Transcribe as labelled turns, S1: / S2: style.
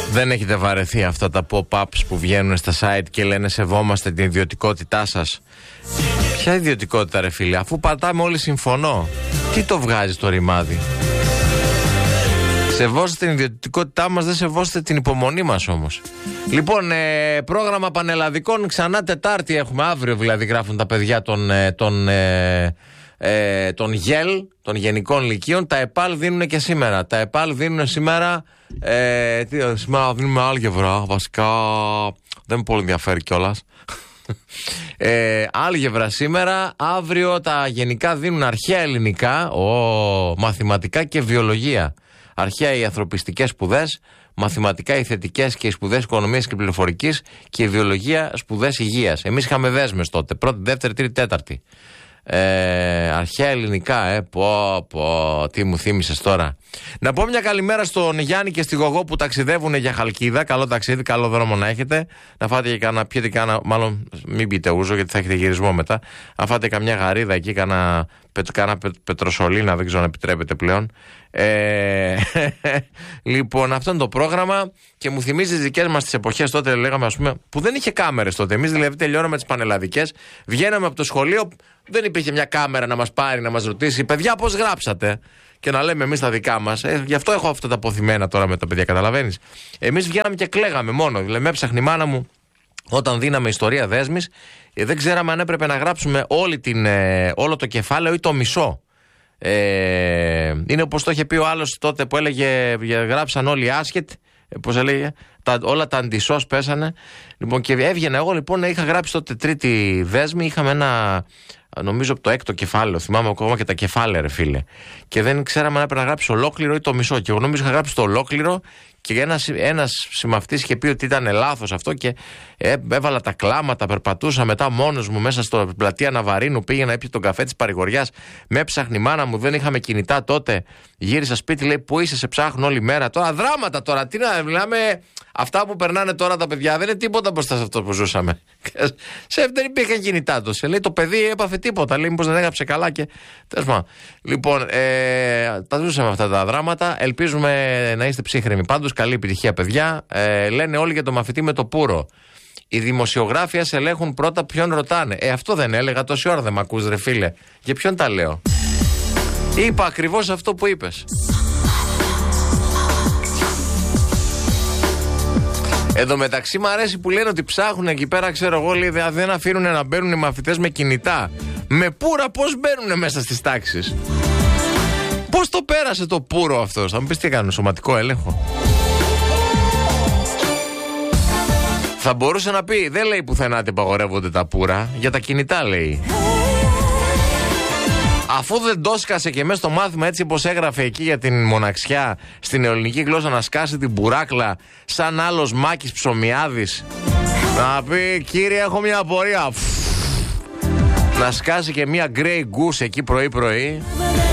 S1: Δεν έχετε βαρεθεί αυτά τα pop-ups που βγαίνουν στα site και λένε σεβόμαστε την ιδιωτικότητά σας? Ποια ιδιωτικότητα ρε φίλε? Αφού πατάμε όλοι συμφωνώ. Τι το βγάζει το ρημάδι? Σεβόστε την ιδιωτικότητά μας, δεν σεβόστε την υπομονή μας όμως. Λοιπόν, πρόγραμμα πανελλαδικών ξανά Τετάρτη έχουμε, αύριο δηλαδή γράφουν τα παιδιά των ΓΕΛ, των Γενικών Λυκείων. Τα ΕΠΑΛ δίνουν και σήμερα. Τα ΕΠΑΛ δίνουν σήμερα. Σήμερα δίνουμε άλγευρα. Βασικά δεν με πολύ ενδιαφέρει κιόλας. Άλγευρα σήμερα. Αύριο τα γενικά δίνουν αρχαία ελληνικά, μαθηματικά και βιολογία. Αρχαία οι ανθρωπιστικές σπουδές, μαθηματικά οι θετικές και οι σπουδές οικονομίας και πληροφορικής και η βιολογία σπουδές υγείας. Εμείς είχαμε δέσμες τότε, πρώτη, δεύτερη, τρίτη, τέταρτη. Αρχαία ελληνικά, τι μου θύμισες τώρα. Να πω μια καλημέρα στον Γιάννη και στη Γογό που ταξιδεύουν για Χαλκίδα. Καλό ταξίδι, καλό δρόμο να έχετε. Να φάτε και κανένα, πιείτε κανένα, μάλλον μην πείτε ούζο γιατί θα έχετε γυρισμό μετά. Να φάτε καμιά γαρίδα εκεί, κανένα πετροσολίνα, δεν ξέρω αν επιτρέπεται πλέον. Λοιπόν, αυτό είναι το πρόγραμμα και μου θυμίζει τις δικές μας τις εποχές τότε, λέγαμε ας πούμε, που δεν είχε κάμερες τότε. Εμείς δηλαδή τελειώναμε τις πανελλαδικές, βγαίναμε από το σχολείο, δεν υπήρχε μια κάμερα να μας πάρει, να μας ρωτήσει παιδιά πώς γράψατε και να λέμε εμείς τα δικά μας. Γι' αυτό έχω αυτά τα αποθυμένα τώρα με τα παιδιά, καταλαβαίνεις. Εμείς βγαίναμε και κλαίγαμε μόνο. Δηλαδή, με έψαχνε η μάνα μου όταν δίναμε ιστορία δέσμης, δεν ξέραμε αν έπρεπε να γράψουμε όλο το κεφάλαιο ή το μισό. Είναι όπως το είχε πει ο άλλος τότε που έλεγε γράψαν όλοι άσχετ, πώς έλεγε, όλα τα αντισώς πέσανε. Λοιπόν, και έβγαινα εγώ, λοιπόν, είχα γράψει τότε τρίτη δέσμη, είχαμε ένα, νομίζω από το έκτο κεφάλαιο, θυμάμαι ακόμα και τα κεφάλαια ρε φίλε, και δεν ξέραμε αν έπρεπε να γράψει ολόκληρο ή το μισό, και εγώ νομίζω είχα γράψει το ολόκληρο και ένας συμμαυτής είχε πει ότι ήταν λάθος αυτό και έβαλα τα κλάματα, περπατούσα μετά μόνος μου μέσα στο πλατεία Ναβαρίνου, πήγαινα, έπιε τον καφέ της παρηγοριάς, με έψαχνε η μάνα μου, δεν είχαμε κινητά τότε, γύρισα σπίτι, λέει πού είσαι, σε ψάχνω όλη μέρα, τώρα δράματα τώρα, τι να μιλάμε, αυτά που περνάνε τώρα τα παιδιά δεν είναι τίποτα μπροστά σε αυτό που ζούσαμε. Δεν υπήρχαν κινητά τους, λέει το παιδί έπαθε τίποτα, λέει μήπως δεν έγραψε καλά και τέλος. Λοιπόν, τα ζούσαμε αυτά τα δράματα, ελπίζουμε να είστε ψύχρεμοι πάντως. Καλή επιτυχία παιδιά. Λένε όλοι για το μαθητή με το πουρο. Οι δημοσιογράφοι ας ελέγχουν πρώτα ποιον ρωτάνε. Αυτό δεν έλεγα τόση ώρα, δεν μ' ακούς ρε φίλε? Για ποιον τα λέω? Είπα ακριβώς αυτό που είπες. Εδώ μεταξύ μου αρέσει που λένε ότι ψάχνουν εκεί πέρα, ξέρω εγώ, λέει, δεν αφήνουν να μπαίνουν οι μαθητές με κινητά. Με πουρα πώς μπαίνουν μέσα στις τάξεις? Πώς το πέρασε το πουρο αυτός? Θα μου πεις τι έκανε, σωματικό έλεγχο? Θα μπορούσε να πει, δεν λέει πουθενά ότι απαγορεύονται τα πουρα, για τα κινητά λέει. Αφού δεν το σκάσε και μέσα στο μάθημα έτσι όπως έγραφε εκεί για την μοναξιά στην ελληνική γλώσσα, να σκάσει την μπουράκλα σαν άλλος Μάκης Ψωμιάδης, να πει κύριε έχω μια απορία, να σκάσει και μια Grey Goose εκεί πρωί πρωί.